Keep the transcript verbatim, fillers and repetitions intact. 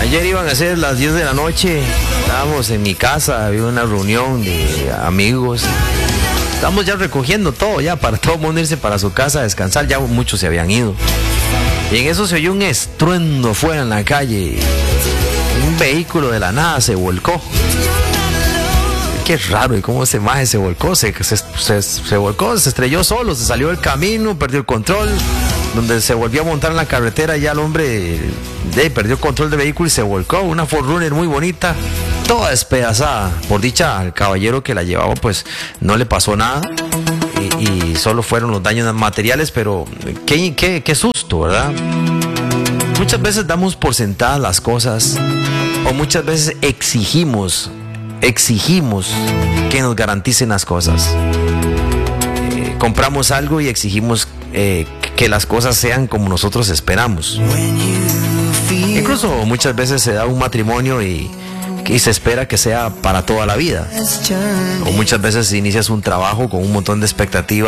Ayer iban a ser las diez de la noche, estábamos en mi casa, había una reunión de amigos. Estamos ya recogiendo todo, ya para todo el mundo irse para su casa a descansar, ya muchos se habían ido. Y en eso se oyó un estruendo fuera en la calle. Un vehículo de la nada se volcó. Qué raro, y cómo ese maje se volcó, se, se, se, se volcó, se estrelló solo, se salió del camino, perdió el control. Donde se volvió a montar en la carretera, ya el hombre de, perdió el control del vehículo y se volcó. Una cuatro runner muy bonita, toda despedazada. Por dicha, al caballero que la llevaba pues no le pasó nada y, y solo fueron los daños materiales, pero qué, qué, qué susto, ¿verdad? Muchas veces damos por sentadas las cosas o muchas veces exigimos exigimos que nos garanticen las cosas. Eh, compramos algo y exigimos eh, que las cosas sean como nosotros esperamos. Incluso muchas veces se da un matrimonio y, y se espera que sea para toda la vida. O muchas veces inicias un trabajo con un montón de expectativas